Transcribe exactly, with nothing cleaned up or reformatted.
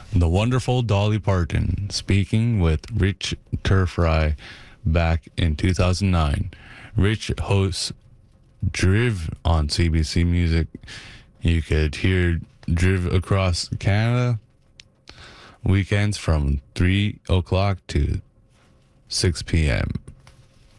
The wonderful Dolly Parton speaking with Rich Turfry back in two thousand nine. Rich hosts Driv on C B C Music. You could hear Driv across Canada weekends from three o'clock to six p.m.